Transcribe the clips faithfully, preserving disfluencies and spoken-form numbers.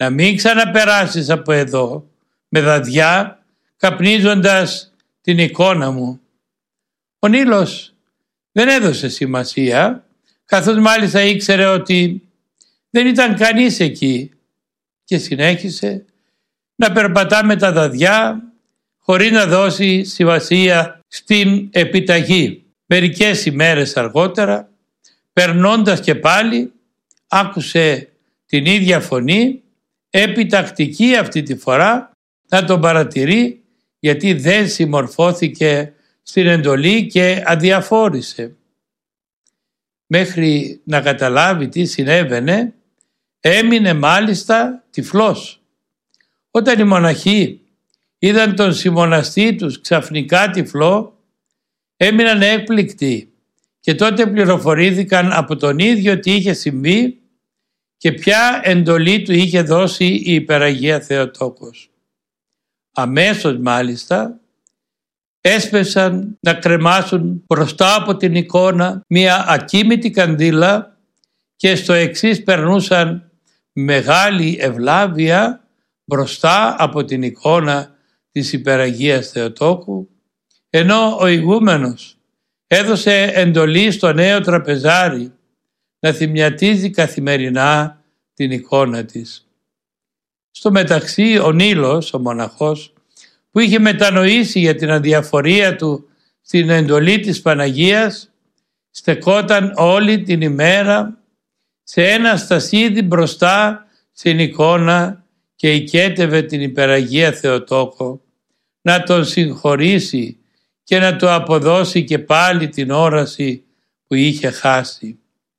να μην ξαναπεράσεις από εδώ με δαδιά καπνίζοντας την εικόνα μου. Ο Νείλος δεν έδωσε σημασία, καθώς μάλιστα ήξερε ότι δεν ήταν κανείς εκεί, και συνέχισε να περπατά με τα δαδιά χωρίς να δώσει σημασία στην επιταγή. Μερικές ημέρες αργότερα, περνώντας και πάλι, άκουσε την ίδια φωνή, επιτακτική αυτή τη φορά, να τον παρατηρεί, γιατί δεν συμμορφώθηκε στην εντολή και αδιαφόρησε. Μέχρι να καταλάβει τι συνέβαινε, έμεινε μάλιστα τυφλός. Όταν οι μοναχοί είδαν τον συμμοναστή τους ξαφνικά τυφλό, έμειναν έκπληκτοι και τότε πληροφορήθηκαν από τον ίδιο τι είχε συμβεί και ποια εντολή του είχε δώσει η Υπεραγία Θεοτόκος. Αμέσως μάλιστα έσπευσαν να κρεμάσουν μπροστά από την εικόνα μία ακίμητη κανδύλα και στο εξής περνούσαν μεγάλη ευλάβεια μπροστά από την εικόνα της Υπεραγίας Θεοτόκου, ενώ ο ηγούμενος έδωσε εντολή στο νέο τραπεζάρι να θυμιατίζει καθημερινά την εικόνα της. Στο μεταξύ ο Νείλος, ο μοναχός, που είχε μετανοήσει για την αδιαφορία του στην εντολή της Παναγίας, στεκόταν όλη την ημέρα σε ένα στασίδι μπροστά στην εικόνα και οικέτευε την Υπεραγία Θεοτόκο να τον συγχωρήσει και να του αποδώσει και πάλι την όραση που είχε χάσει.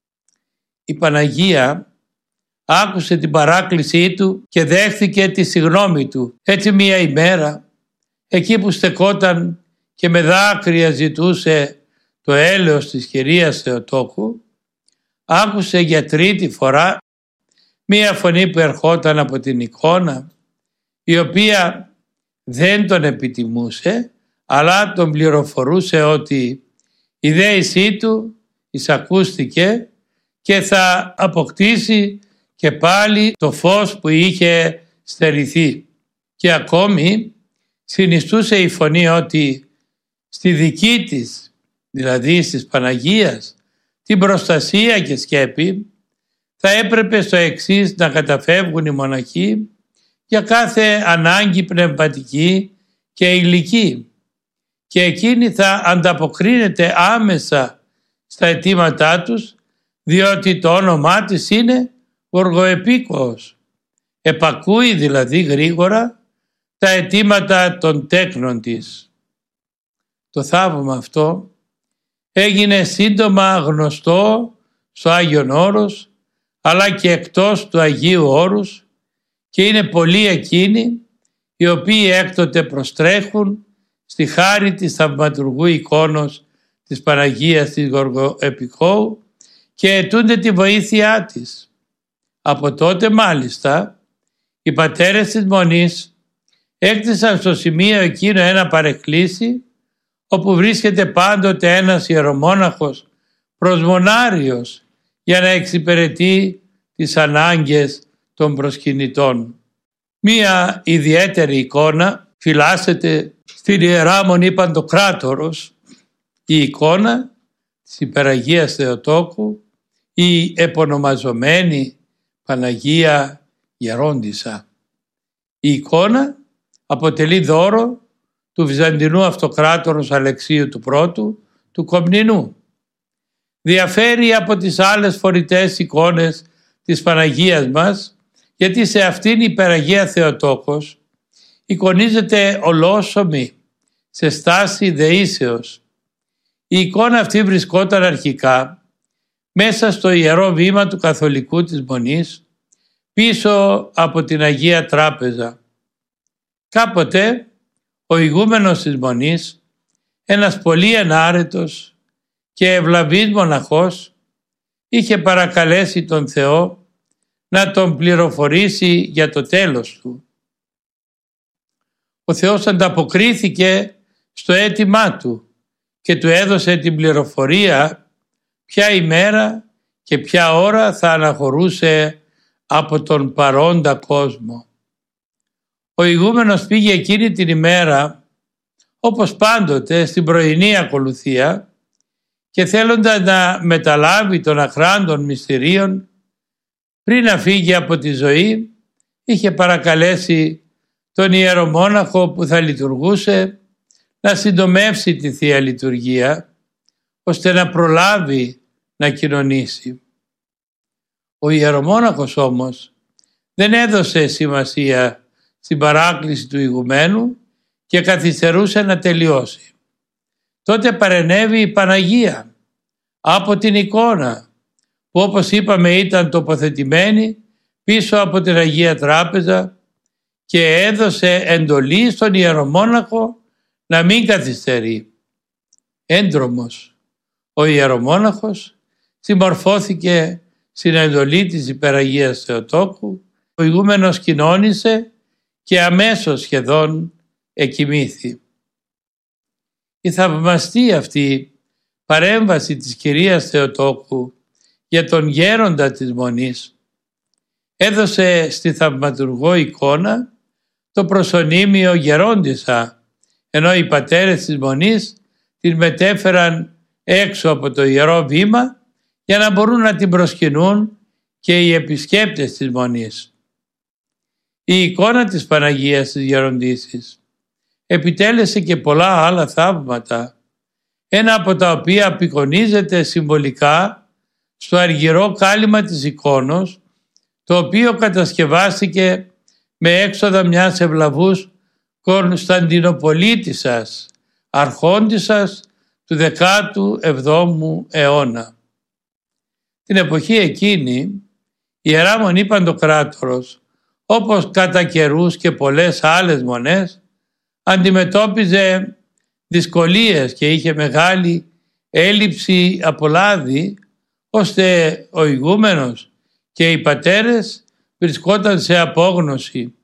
Η Παναγία άκουσε την παράκλησή του και δέχθηκε τη συγγνώμη του. Έτσι μία ημέρα, εκεί που στεκόταν και με δάκρυα ζητούσε το έλεος της Κυρίας Θεοτόκου, άκουσε για τρίτη φορά μία φωνή που ερχόταν από την εικόνα, η οποία δεν τον επιτιμούσε, αλλά τον πληροφορούσε ότι η δέησή του εισακούστηκε και θα αποκτήσει και πάλι το φως που είχε στερηθεί. Και ακόμη συνιστούσε η φωνή ότι στη δική της, δηλαδή στις Παναγίας, την προστασία και σκέπη, θα έπρεπε στο εξής να καταφεύγουν οι μοναχοί για κάθε ανάγκη πνευματική και υλική, και εκείνη θα ανταποκρίνεται άμεσα στα αιτήματά τους, διότι το όνομά της είναι Γοργοεπίκοος. Επακούει δηλαδή γρήγορα τα αιτήματα των τέκνων της. Το θαύμα αυτό έγινε σύντομα γνωστό στο Άγιον Όρος, αλλά και εκτός του Αγίου Όρους, και είναι πολλοί εκείνοι οι οποίοι έκτοτε προστρέχουν στη χάρη της θαυματουργού εικόνος της Παναγίας της Γοργοεπικόου και αιτούνται τη βοήθειά της. Από τότε μάλιστα οι πατέρες της Μονής έκτισαν στο σημείο εκείνο ένα παρεκκλήσι, όπου βρίσκεται πάντοτε ένας ιερομόναχος προσμονάριος για να εξυπηρετεί τις ανάγκες των προσκυνητών. Μία ιδιαίτερη εικόνα φυλάσσεται στην Ιερά Μονή Παντοκράτορος, η εικόνα της Υπεραγίας Θεοτόκου, η επωνομαζομένη Παναγία Γερόντισσα. Η εικόνα αποτελεί δώρο του Βυζαντινού Αυτοκράτορος Αλεξίου του Πρώτου του Κομνηνού. Διαφέρει από τις άλλες φορητές εικόνες της Παναγίας μας, γιατί σε αυτήν η Υπεραγία Θεοτόκος εικονίζεται ολόσωμη σε στάση δεήσεως. Η εικόνα αυτή βρισκόταν αρχικά μέσα στο Ιερό Βήμα του Καθολικού της Μονής, πίσω από την Αγία Τράπεζα. Κάποτε ο ηγούμενος της Μονής, ένας πολύ ενάρετος και ευλαβής μοναχός, είχε παρακαλέσει τον Θεό να τον πληροφορήσει για το τέλος του. Ο Θεός ανταποκρίθηκε στο αίτημά του και του έδωσε την πληροφορία ποια ημέρα και ποια ώρα θα αναχωρούσε από τον παρόντα κόσμο. Ο ηγούμενος πήγε εκείνη την ημέρα, όπως πάντοτε, στην πρωινή ακολουθία και θέλοντας να μεταλάβει των αχράντων μυστηρίων, πριν να φύγει από τη ζωή, είχε παρακαλέσει τον ιερομόναχο που θα λειτουργούσε να συντομεύσει τη Θεία Λειτουργία, ώστε να προλάβει να κοινωνήσει. Ο ιερομόναχος όμως δεν έδωσε σημασία στην παράκληση του ηγουμένου και καθυστερούσε να τελειώσει. Τότε παρενέβη η Παναγία από την εικόνα που, όπως είπαμε, ήταν τοποθετημένη πίσω από την Αγία Τράπεζα και έδωσε εντολή στον ιερομόναχο να μην καθυστερεί. Έντρομος ο ιερομόναχος συμμορφώθηκε στην εντολή της Υπεραγίας Θεοτόκου, ο ηγούμενος κοινώνησε και αμέσως σχεδόν εκοιμήθη. Η θαυμαστή αυτή παρέμβαση της Κυρίας Θεοτόκου για τον γέροντα της Μονής έδωσε στη θαυματουργό εικόνα το προσωνύμιο γερόντισσα, ενώ οι πατέρες της Μονής την μετέφεραν έξω από το Ιερό Βήμα για να μπορούν να την προσκυνούν και οι επισκέπτες της Μονής. Η εικόνα της Παναγίας της Γεροντίσης επιτέλεσε και πολλά άλλα θαύματα, ένα από τα οποία απεικονίζεται συμβολικά στο αργυρό κάλυμα της εικόνος, το οποίο κατασκευάστηκε με έξοδα μιας ευλαβούς Κωνσταντινοπολίτισσας, αρχόντισσας του δεκάτου εβδόμου αιώνα. Την εποχή εκείνη η Ιερά Μονή Παντοκράτορος, όπως κατά καιρούς και πολλές άλλες μονές, αντιμετώπιζε δυσκολίες και είχε μεγάλη έλλειψη από λάδι, ώστε ο ηγούμενος και οι πατέρες βρισκόταν σε απόγνωση.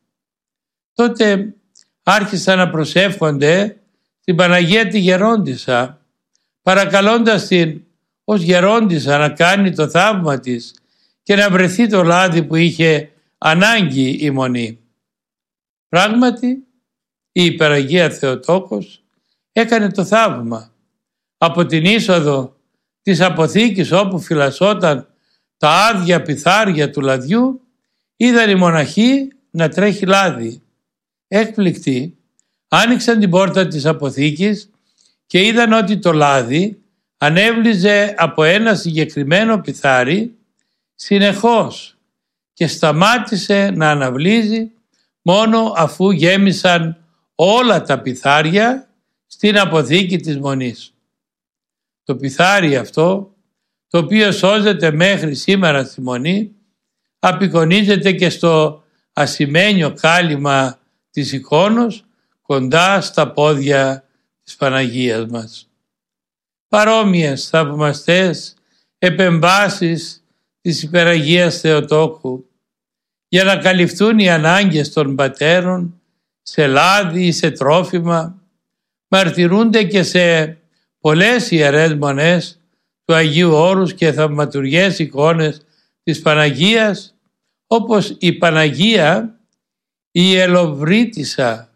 Τότε άρχισαν να προσεύχονται την Παναγία τη Γερόντισσα, παρακαλώντας την ως γερόντισσα να κάνει το θαύμα της και να βρεθεί το λάδι που είχε ανάγκη η Μονή. Πράγματι, η Υπεραγία Θεοτόκος έκανε το θαύμα. Από την είσοδο της αποθήκης όπου φυλασσόταν τα άδεια πιθάρια του λαδιού, είδαν οι μοναχοί να τρέχει λάδι. Έκπληκτοι, άνοιξαν την πόρτα της αποθήκης και είδαν ότι το λάδι ανέβλυζε από ένα συγκεκριμένο πιθάρι συνεχώς και σταμάτησε να αναβλύζει μόνο αφού γέμισαν όλα τα πιθάρια στην αποθήκη της Μονής. Το πιθάρι αυτό, το οποίο σώζεται μέχρι σήμερα στη Μονή, απεικονίζεται και στο ασημένιο κάλυμα της εικόνος κοντά στα πόδια της Παναγίας μας. Παρόμοιες θαυμαστές επεμβάσεις της Υπεραγίας Θεοτόκου για να καλυφθούν οι ανάγκες των πατέρων σε λάδι ή σε τρόφιμα μαρτυρούνται και σε πολλές ιερές μονές του Αγίου Όρους και θαυματουργές εικόνες της Παναγίας, όπως η Παναγία, η Ελοβρίτισσα,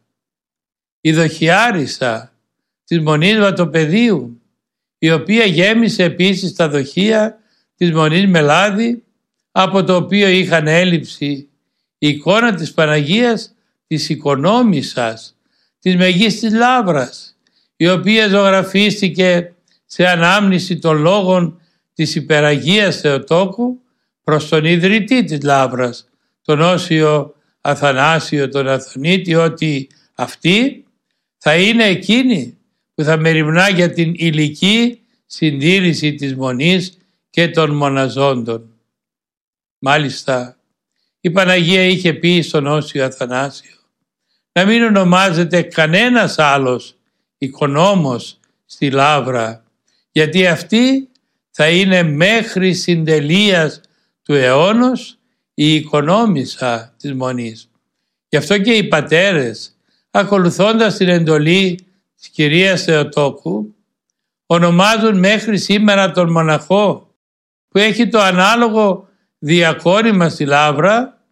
η Δοχιάρισσα της Μονής Βατοπεδίου, η οποία γέμισε επίσης τα δοχεία της Μονής με λάδι, από το οποίο είχαν έλλειψη η εικόνα της Παναγίας της Οικονόμισσας, της Μεγίστης Λαύρας, η οποία ζωγραφίστηκε σε ανάμνηση των λόγων της Υπεραγίας Θεοτόκου προς τον ιδρυτή της Λαύρας, τον Όσιο Αθανάσιο τον Αθωνίτη, ότι αυτή θα είναι εκείνη που θα μεριμνά για την υλική συντήρηση της Μονής και των μοναζόντων. Μάλιστα, η Παναγία είχε πει στον Όσιο Αθανάσιο να μην ονομάζεται κανένας άλλος οικονόμος στη Λαύρα, γιατί αυτή θα είναι μέχρι συντελείας του αιώνος η οικονόμισσα της Μονής. Γι' αυτό και οι πατέρες, ακολουθώντας την εντολή της Κυρίας Θεοτόκου, ονομάζουν μέχρι σήμερα τον μοναχό που έχει το ανάλογο διακόνημα στη λάβρα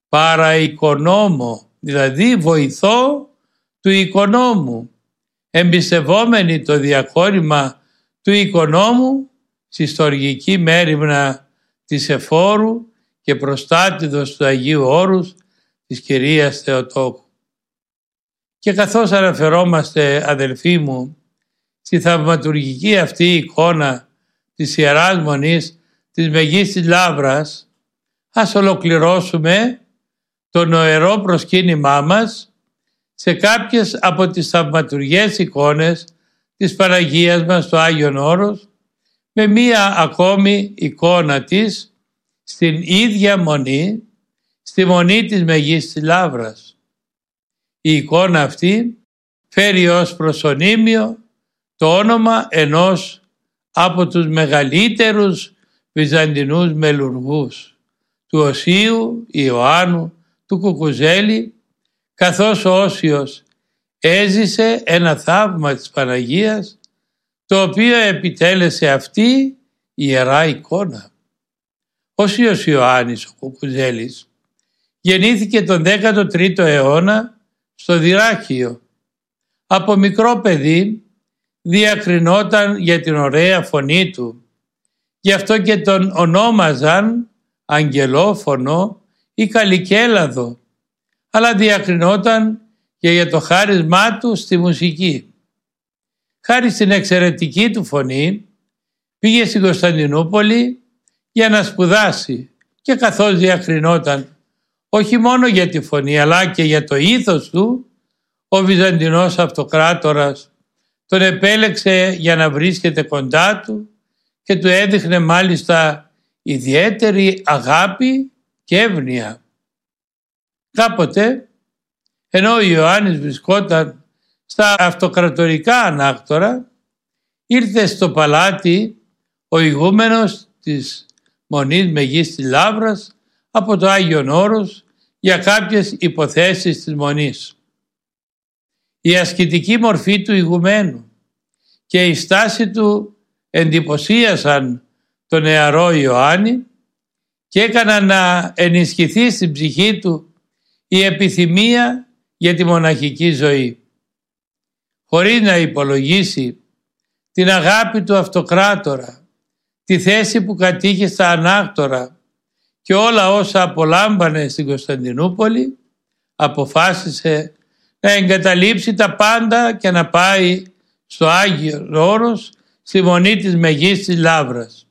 παραοικονόμο, δηλαδή βοηθό του οικονόμου, εμπιστευόμενοι το διακόνημα του οικονόμου στη στοργική μέριμνα της εφόρου και προστάτηδος του Αγίου Όρους της Κυρίας Θεοτόκου. Και καθώς αναφερόμαστε, αδελφοί μου, στη θαυματουργική αυτή εικόνα της Ιεράς Μονής της Μεγίστης Λαύρας, ας ολοκληρώσουμε το νοερό προσκύνημά μας σε κάποιες από τις θαυματουργές εικόνες της Παναγίας μας στο Άγιον Όρος, με μία ακόμη εικόνα της στην ίδια Μονή, στη Μονή της Μεγίστης Λαύρας. Η εικόνα αυτή φέρει ως προσωνύμιο το όνομα ενός από τους μεγαλύτερους βυζαντινούς μελουργούς, του Οσίου Ιωάννου του Κουκουζέλη, καθώς ο Όσιος έζησε ένα θαύμα της Παναγίας, το οποίο επιτέλεσε αυτή η Ιερά εικόνα. Ο Όσιος Ιωάννης ο Κουκουζέλης γεννήθηκε τον δέκατο τρίτο αιώνα στο Δυράκιο. Από μικρό παιδί διακρινόταν για την ωραία φωνή του, γι' αυτό και τον ονόμαζαν αγγελόφωνο ή καλικέλαδο, αλλά διακρινόταν και για το χάρισμά του στη μουσική. Χάρη στην εξαιρετική του φωνή πήγε στην Κωνσταντινούπολη για να σπουδάσει, και καθώς διακρινόταν όχι μόνο για τη φωνή αλλά και για το ήθος του, ο Βυζαντινός Αυτοκράτορας τον επέλεξε για να βρίσκεται κοντά του και του έδειχνε μάλιστα ιδιαίτερη αγάπη και εύνοια. Κάποτε, ενώ ο Ιωάννης βρισκόταν στα αυτοκρατορικά ανάκτορα, ήρθε στο παλάτι ο ηγούμενος της Μονής Μεγίστης Λαύρας από το Άγιον Όρος για κάποιες υποθέσεις της Μονής. Η ασκητική μορφή του ηγουμένου και η στάση του εντυπωσίασαν τον νεαρό Ιωάννη και έκαναν να ενισχυθεί στην ψυχή του η επιθυμία για τη μοναχική ζωή. Χωρίς να υπολογίσει την αγάπη του αυτοκράτορα, τη θέση που κατήχε στα ανάκτορα και όλα όσα απολάμβανε στην Κωνσταντινούπολη, αποφάσισε να εγκαταλείψει τα πάντα και να πάει στο Άγιο Όρος, στη Μονή της Μεγίστης Λαύρας.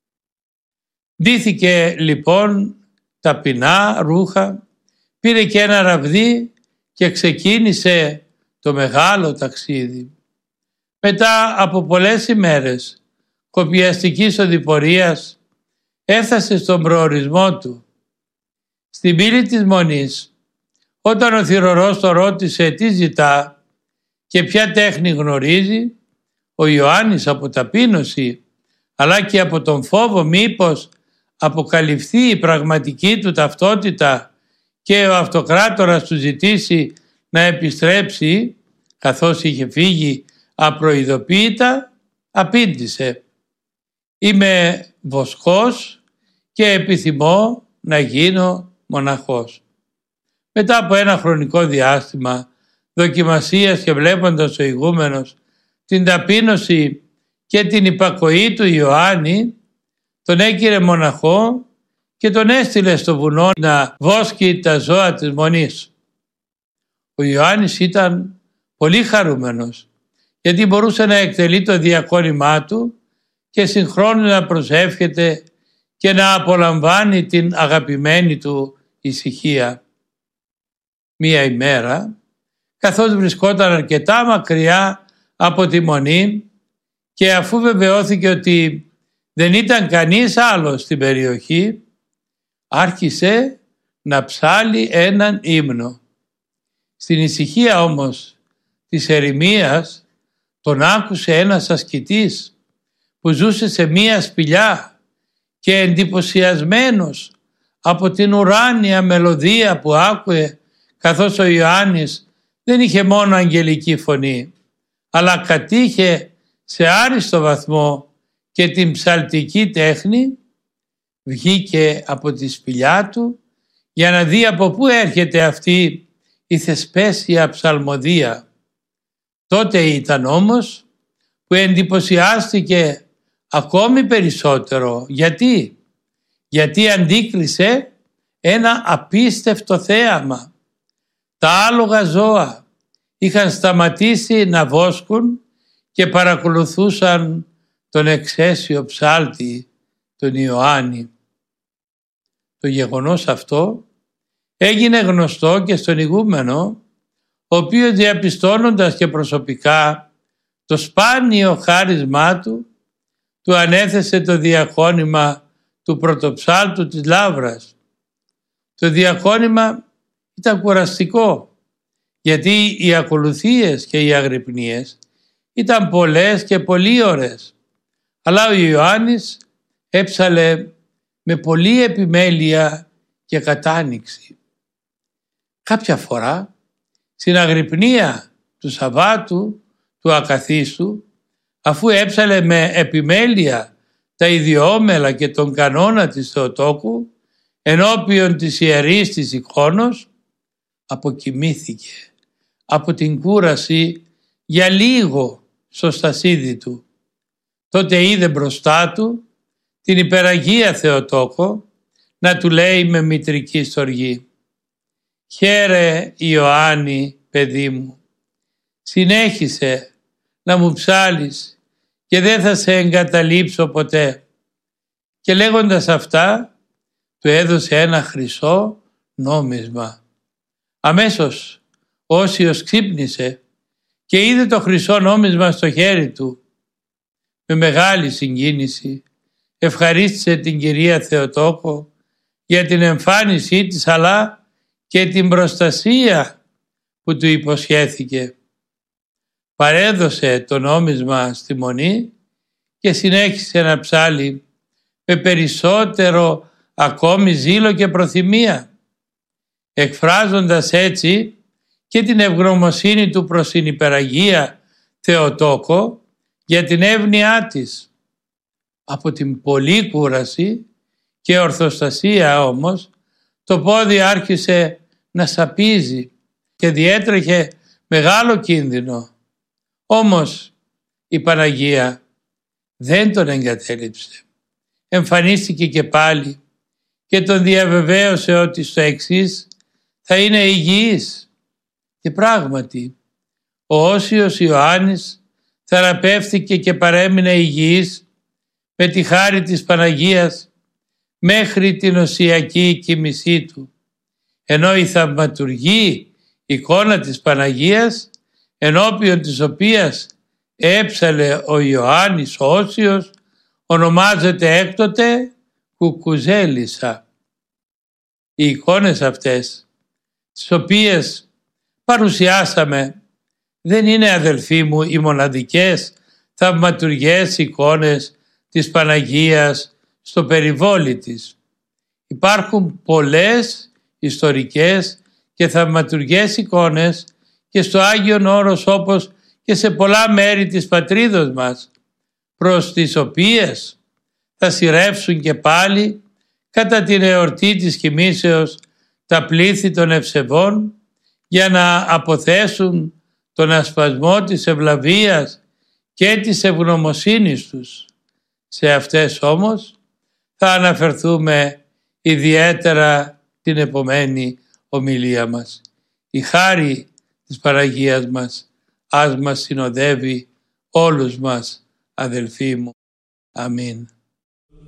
Ντύθηκε λοιπόν ταπεινά ρούχα, πήρε και ένα ραβδί και ξεκίνησε το μεγάλο ταξίδι. Μετά από πολλές ημέρες κοπιαστικής οδηπορίας έφτασε στον προορισμό του. Στην πύλη της Μονής, όταν ο θυρωρός το ρώτησε τι ζητά και ποια τέχνη γνωρίζει, ο Ιωάννης από ταπείνωση αλλά και από τον φόβο μήπως αποκαλυφθεί η πραγματική του ταυτότητα και ο αυτοκράτορας του ζητήσει να επιστρέψει, καθώς είχε φύγει απροειδοποίητα, απήντησε: «Είμαι βοσκός και επιθυμώ να γίνω μοναχός». Μετά από ένα χρονικό διάστημα δοκιμασίας και βλέποντας ο ηγούμενος την ταπείνωση και την υπακοή του Ιωάννη, τον έκυρε μοναχό και τον έστειλε στο βουνό να βόσκει τα ζώα της Μονής. Ο Ιωάννης ήταν πολύ χαρούμενος, γιατί μπορούσε να εκτελεί το διακόνημά του και συγχρόνως να προσεύχεται και να απολαμβάνει την αγαπημένη του ησυχία. Μία ημέρα, καθώς βρισκόταν αρκετά μακριά από τη Μονή και αφού βεβαιώθηκε ότι δεν ήταν κανείς άλλος στην περιοχή, άρχισε να ψάλει έναν ύμνο. Στην ησυχία όμως της ερημίας τον άκουσε ένας ασκητής που ζούσε σε μία σπηλιά και εντυπωσιασμένος από την ουράνια μελωδία που άκουε, καθώς ο Ιωάννης δεν είχε μόνο αγγελική φωνή, αλλά κατήχε σε άριστο βαθμό και την ψαλτική τέχνη, βγήκε από τη σπηλιά του για να δει από πού έρχεται αυτή η θεσπέσια ψαλμοδία. Τότε ήταν όμως που εντυπωσιάστηκε ακόμη περισσότερο. Γιατί? Γιατί αντίκρισε ένα απίστευτο θέαμα. Τα άλογα ζώα είχαν σταματήσει να βόσκουν και παρακολουθούσαν τον εξαίσιο ψάλτη, τον Ιωάννη. Το γεγονός αυτό έγινε γνωστό και στον ηγούμενο, ο οποίος διαπιστώνοντας και προσωπικά το σπάνιο χάρισμά του, του ανέθεσε το διακόνημα του πρωτοψάλτου της Λαύρας. Το διακόνημα ήταν κουραστικό, γιατί οι ακολουθίες και οι αγρυπνίες ήταν πολλές και πολύ ωραίες, αλλά ο Ιωάννης έψαλε με πολλή επιμέλεια και κατάνοιξη. Κάποια φορά, στην αγρυπνία του Σαββάτου του Ακαθίστου, αφού έψαλε με επιμέλεια τα ιδιόμελα και τον κανόνα της Θεοτόκου ενώπιον της ιερής της εικόνος, αποκοιμήθηκε από την κούραση για λίγο στο στασίδι του. Τότε είδε μπροστά του την υπεραγία Θεοτόκο να του λέει με μητρική στοργή: «Χαίρε Ιωάννη, παιδί μου, συνέχισε να μου ψάλεις και δεν θα σε εγκαταλείψω ποτέ». Και λέγοντας αυτά του έδωσε ένα χρυσό νόμισμα. Αμέσως ο Όσιος ξύπνησε και είδε το χρυσό νόμισμα στο χέρι του. Με μεγάλη συγκίνηση ευχαρίστησε την Κυρία Θεοτόκο για την εμφάνισή της, αλλά και την προστασία που του υποσχέθηκε. Παρέδωσε το νόμισμα στη Μονή και συνέχισε να ψάλει με περισσότερο ακόμη ζήλο και προθυμία, εκφράζοντας έτσι και την ευγνωμοσύνη του προς την υπεραγία Θεοτόκο για την εύνοιά της. Από την πολλή κούραση και ορθοστασία όμως το πόδι άρχισε να σαπίζει και διέτρεχε μεγάλο κίνδυνο. Όμως η Παναγία δεν τον εγκατέλειψε. Εμφανίστηκε και πάλι και τον διαβεβαίωσε ότι στο εξής θα είναι υγιής. Και πράγματι ο Όσιος Ιωάννης θεραπεύτηκε και παρέμεινε υγιής με τη χάρη της Παναγίας μέχρι την οσιακή κοιμησή του, ενώ η θαυματουργή εικόνα της Παναγίας, ενώπιον της οποίας έψαλε ο Ιωάννης ο Όσιος, ονομάζεται έκτοτε Κουκουζέλισσα. Οι εικόνες αυτές, τις οποίες παρουσιάσαμε, δεν είναι, αδελφοί μου, οι μοναδικές θαυματουργές εικόνες της Παναγίας στο περιβόλι της. Υπάρχουν πολλές ιστορικές και θαυματουργές εικόνες και στο Άγιον Όρος, όπως και σε πολλά μέρη της πατρίδος μας, προς τις οποίες θα σειρεύσουν και πάλι κατά την εορτή της κοιμήσεως τα πλήθη των ευσεβών για να αποθέσουν τον ασπασμό της ευλαβίας και της ευγνωμοσύνης τους. Σε αυτές όμως θα αναφερθούμε ιδιαίτερα την επομένη ομιλία μας. Η χάρη της Παναγίας μας ας μας συνοδεύει όλους μας, αδελφοί μου. Αμήν.